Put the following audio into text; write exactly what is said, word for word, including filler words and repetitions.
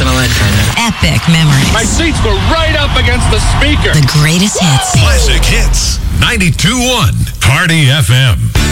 and all that kind of. Epic memories. My seats were right up against the speaker. The greatest hits. Classic Hits. ninety-two point one Party F M.